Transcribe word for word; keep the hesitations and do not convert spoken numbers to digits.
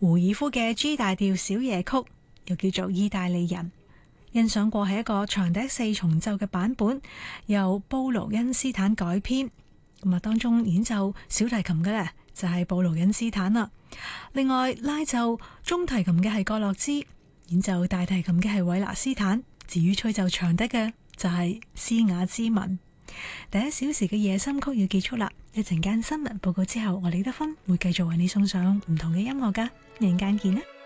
胡爾夫嘅 G 大調小夜曲，又叫做意大利人。欣賞過係一個長笛四重奏嘅版本，由布魯恩斯坦改編。咁啊，當中演奏小提琴嘅呢，就係布魯恩斯坦啦。另外拉奏中提琴嘅係葛洛茲，演奏大提琴嘅係韋拿斯坦。至於吹奏長笛嘅就係斯雅茲文。第一小時嘅夜深曲要結束啦，一陣間新聞報告之後，我李德芬會繼續為你送上唔同嘅音樂噶，一陣間見啦。